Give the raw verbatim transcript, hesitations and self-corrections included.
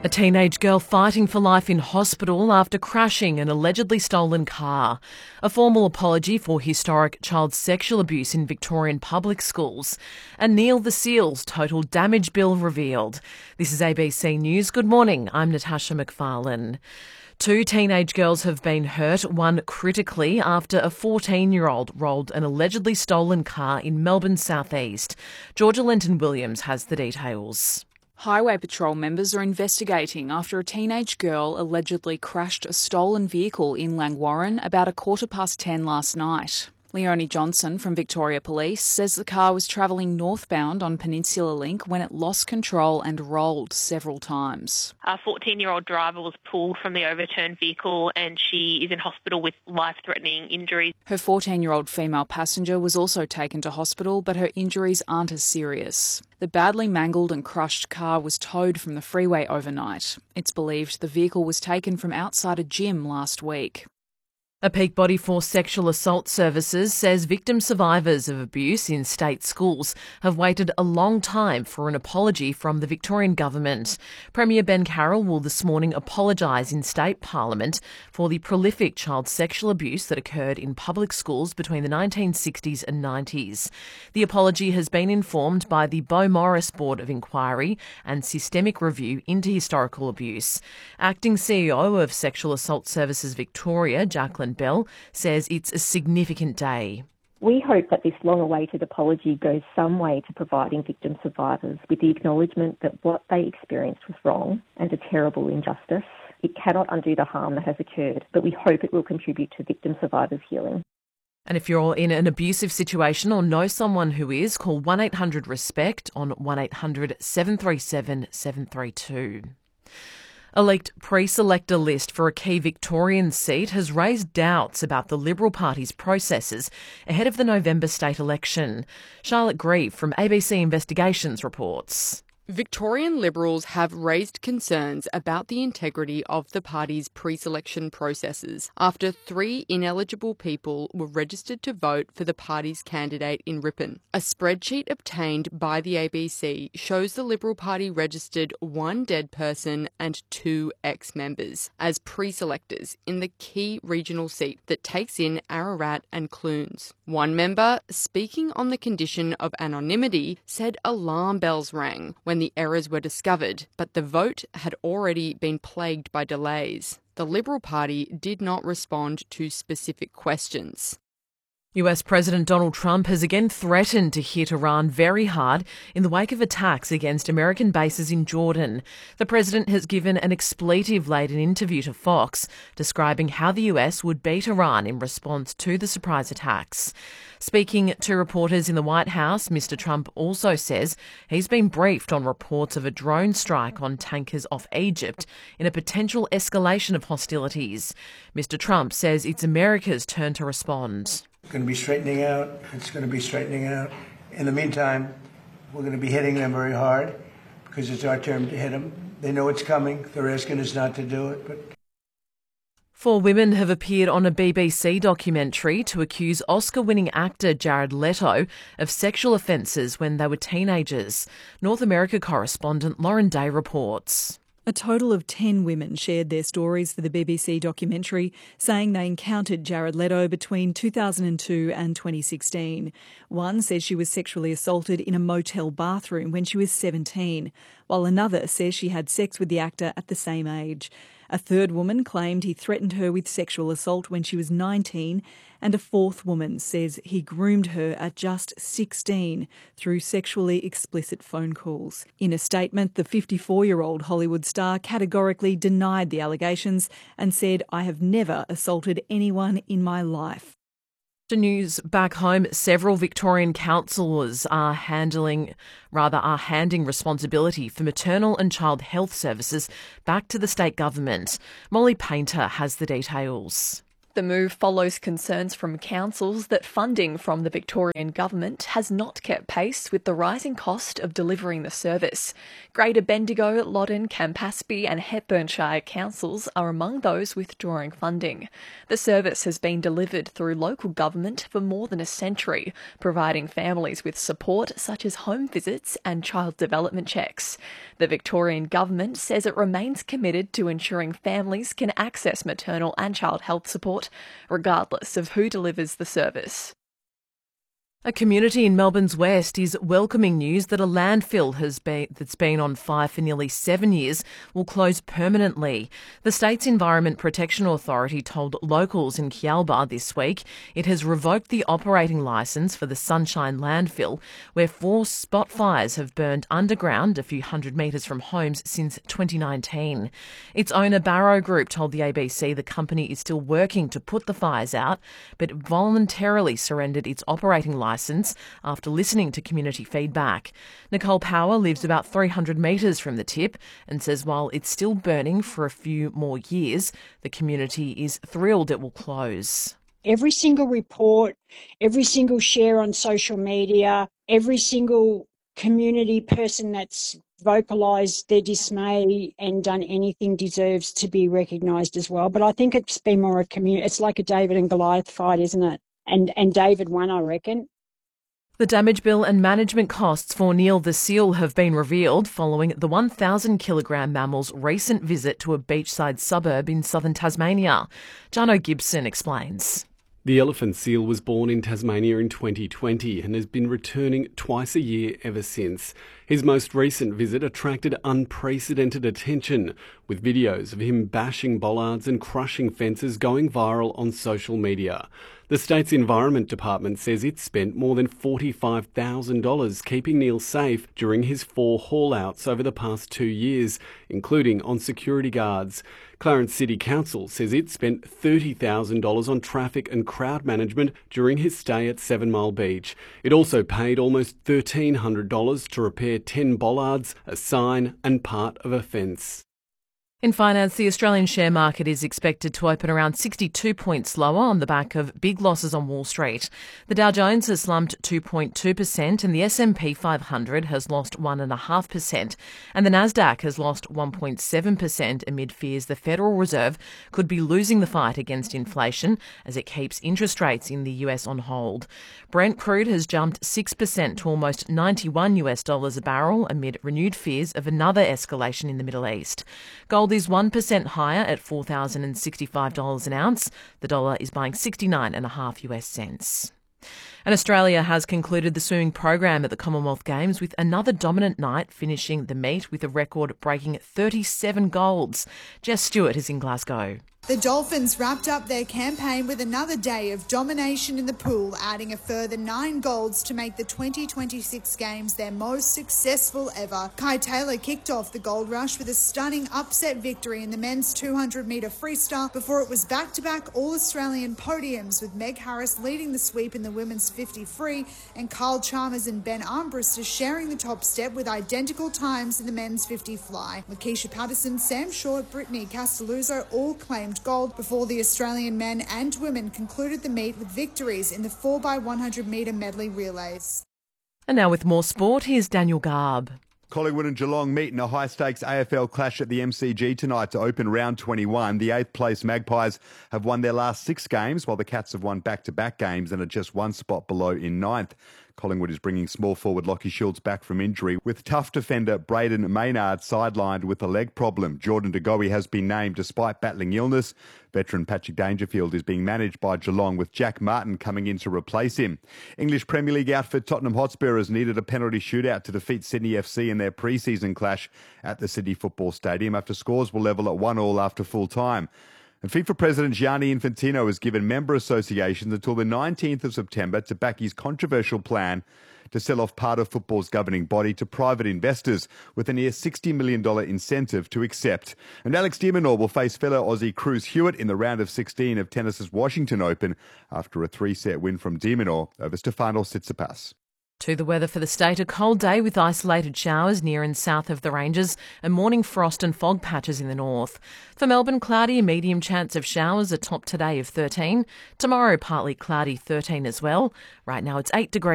A teenage girl fighting for life in hospital after crashing an allegedly stolen car. A formal apology for historic child sexual abuse in Victorian public schools. And Neil the Seal's total damage bill revealed. This is A B C News. Good morning, I'm Natasha McFarlane. Two teenage girls have been hurt, one critically, after a fourteen-year-old rolled an allegedly stolen car in Melbourne's southeast. Georgia Lenton-Williams has the details. Highway Patrol members are investigating after a teenage girl allegedly crashed a stolen vehicle in Langwarrin about a quarter past ten last night. Leonie Johnson from Victoria Police says the car was travelling northbound on Peninsula Link when it lost control and rolled several times. A fourteen-year-old driver was pulled from the overturned vehicle and she is in hospital with life-threatening injuries. Her fourteen-year-old female passenger was also taken to hospital, but her injuries aren't as serious. The badly mangled and crushed car was towed from the freeway overnight. It's believed the vehicle was taken from outside a gym last week. A Peak Body Force Sexual Assault Services says victim survivors of abuse in state schools have waited a long time for an apology from the Victorian Government. Premier Ben Carroll will this morning apologise in State Parliament for the prolific child sexual abuse that occurred in public schools between the nineteen sixties and nineties. The apology has been informed by the Beau Morris Board of Inquiry and Systemic Review into Historical Abuse. Acting C E O of Sexual Assault Services Victoria, Jacqueline Bell, says it's a significant day. We hope that this long-awaited apology goes some way to providing victim survivors with the acknowledgement that what they experienced was wrong and a terrible injustice. It cannot undo the harm that has occurred, but we hope it will contribute to victim survivors' healing. And if you're in an abusive situation or know someone who is, call one eight hundred RESPECT on one eight hundred seven three seven seven three two. A leaked pre-selector list for a key Victorian seat has raised doubts about the Liberal Party's processes ahead of the November state election. Charlotte Grieve from A B C Investigations reports. Victorian Liberals have raised concerns about the integrity of the party's pre-selection processes after three ineligible people were registered to vote for the party's candidate in Ripon. A spreadsheet obtained by the A B C shows the Liberal Party registered one dead person and two ex-members as pre-selectors in the key regional seat that takes in Ararat and Clunes. One member, speaking on the condition of anonymity, said alarm bells rang when the errors were discovered, but the vote had already been plagued by delays. The Liberal Party did not respond to specific questions. U S President Donald Trump has again threatened to hit Iran very hard in the wake of attacks against American bases in Jordan. The president has given an expletive-laden interview to Fox, describing how the U S would beat Iran in response to the surprise attacks. Speaking to reporters in the White House, Mister Trump also says he's been briefed on reports of a drone strike on tankers off Egypt in a potential escalation of hostilities. Mister Trump says it's America's turn to respond. It's going to be straightening out. It's going to be straightening out. In the meantime, we're going to be hitting them very hard because it's our turn to hit them. They know it's coming. They're asking us not to do it. But Four women have appeared on a B B C documentary to accuse Oscar-winning actor Jared Leto of sexual offences when they were teenagers. North America correspondent Lauren Day reports. A total of ten women shared their stories for the B B C documentary, saying they encountered Jared Leto between two thousand two and twenty sixteen. One says she was sexually assaulted in a motel bathroom when she was seventeen, while another says she had sex with the actor at the same age. A third woman claimed he threatened her with sexual assault when she was nineteen, and a fourth woman says he groomed her at just sixteen through sexually explicit phone calls. In a statement, the fifty-four-year-old Hollywood star categorically denied the allegations and said, "I have never assaulted anyone in my life." News back home, several Victorian councillors are handling, rather are handing responsibility for maternal and child health services back to the state government. Molly Painter has the details. The move follows concerns from councils that funding from the Victorian Government has not kept pace with the rising cost of delivering the service. Greater Bendigo, Loddon, Campaspe and Hepburnshire councils are among those withdrawing funding. The service has been delivered through local government for more than a century, providing families with support such as home visits and child development checks. The Victorian Government says it remains committed to ensuring families can access maternal and child health support, regardless of who delivers the service. A community in Melbourne's west is welcoming news that a landfill has been, that's been on fire for nearly seven years will close permanently. The state's Environment Protection Authority told locals in Kialba this week it has revoked the operating licence for the Sunshine landfill, where four spot fires have burned underground a few hundred metres from homes since twenty nineteen. Its owner Barrow Group told the A B C the company is still working to put the fires out, but voluntarily surrendered its operating licence licence after listening to community feedback. Nicole Power lives about three hundred metres from the tip and says while it's still burning for a few more years, the community is thrilled it will close. Every single report, every single share on social media, every single community person that's vocalised their dismay and done anything deserves to be recognised as well. But I think it's been more a community. It's like a David and Goliath fight, isn't it? And and David won, I reckon. The damage bill and management costs for Neil the seal have been revealed following the one thousand kilogram mammal's recent visit to a beachside suburb in southern Tasmania. Jono Gibson explains. The elephant seal was born in Tasmania in twenty twenty and has been returning twice a year ever since. His most recent visit attracted unprecedented attention, with videos of him bashing bollards and crushing fences going viral on social media. The state's Environment Department says it spent more than forty-five thousand dollars keeping Neil safe during his four haul-outs over the past two years, including on security guards. Clarence City Council says it spent thirty thousand dollars on traffic and crowd management during his stay at Seven Mile Beach. It also paid almost one thousand three hundred dollars to repair ten bollards, a sign and part of a fence. In finance, the Australian share market is expected to open around sixty-two points lower on the back of big losses on Wall Street. The Dow Jones has slumped two point two percent and the S and P five hundred has lost one point five percent and the Nasdaq has lost one point seven percent amid fears the Federal Reserve could be losing the fight against inflation as it keeps interest rates in the U S on hold. Brent crude has jumped six percent to almost ninety-one US dollars a barrel amid renewed fears of another escalation in the Middle East. Gold is one percent higher at four thousand sixty-five dollars an ounce. The dollar is buying sixty-nine and a half US cents. And Australia has concluded the swimming program at the Commonwealth Games with another dominant night, finishing the meet with a record-breaking thirty-seven golds. Jess Stewart is in Glasgow. The Dolphins wrapped up their campaign with another day of domination in the pool, adding a further nine golds to make the twenty twenty-six Games their most successful ever. Kai Taylor kicked off the gold rush with a stunning upset victory in the men's two hundred metre freestyle before it was back-to-back All-Australian podiums, with Meg Harris leading the sweep in the women's fifty free and Kyle Chalmers and Ben Armbruster sharing the top step with identical times in the men's fifty fly. Lakeisha Patterson, Sam Short, Brittany Castelluzzo all claimed gold before the Australian men and women concluded the meet with victories in the four by one hundred metre medley relays. And now with more sport, here's Daniel Garb. Collingwood and Geelong meet in a high-stakes A F L clash at the M C G tonight to open round twenty-one. The eighth-place Magpies have won their last six games, while the Cats have won back-to-back games and are just one spot below in ninth. Collingwood is bringing small forward Lockie Shields back from injury, with tough defender Braden Maynard sidelined with a leg problem. Jordan De Goey has been named despite battling illness. Veteran Patrick Dangerfield is being managed by Geelong, with Jack Martin coming in to replace him. English Premier League outfit Tottenham Hotspur has needed a penalty shootout to defeat Sydney F C in their pre-season clash at the Sydney Football Stadium after scores were level at one all after full time. And FIFA President Gianni Infantino has given member associations until the nineteenth of September to back his controversial plan to sell off part of football's governing body to private investors, with a near sixty million dollars incentive to accept. And Alex de Minaur will face fellow Aussie Cruz Hewitt in the round of sixteen of tennis's Washington Open after a three-set win from de Minaur over Stefanos Tsitsipas. To the weather for the state, a cold day with isolated showers near and south of the ranges and morning frost and fog patches in the north. For Melbourne, cloudy and medium chance of showers, a top today of thirteen. Tomorrow, partly cloudy, thirteen as well. Right now it's eight degrees.